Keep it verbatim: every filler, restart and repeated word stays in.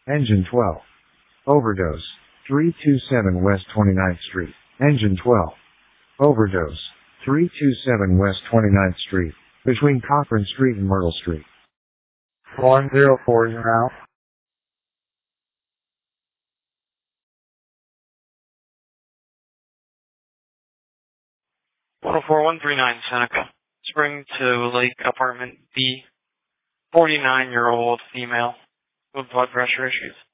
Engine twelve. Overdose. three two seven West twenty-ninth Street. Engine twelve. Overdose. three two seven West twenty-ninth Street. Between Cochran Street and Myrtle Street. one zero four zero. one oh four one three nine Seneca. Spring to Lake Apartment B. forty-nine-year-old female with blood pressure issues.